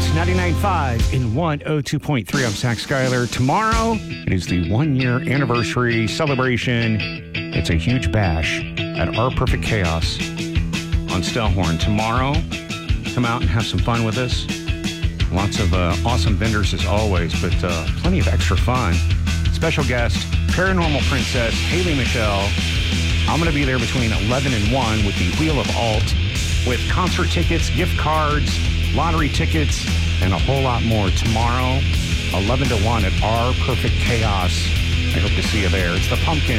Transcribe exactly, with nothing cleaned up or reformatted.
ninety-nine point five and one oh two point three. I'm Zach Schuyler. Tomorrow, it is the one-year anniversary celebration. It's a huge bash at Our Perfect Chaos on Stellhorn. Tomorrow, come out and have some fun with us. Lots of uh, awesome vendors as always, but uh, plenty of extra fun. Special guest, Paranormal Princess, Haley Michelle. I'm going to be there between eleven and one with the Wheel of Alt, with concert tickets, gift cards, lottery tickets, and a whole lot more. Tomorrow, eleven to one at Our Perfect Chaos. I hope to see you there. It's the Pumpkins.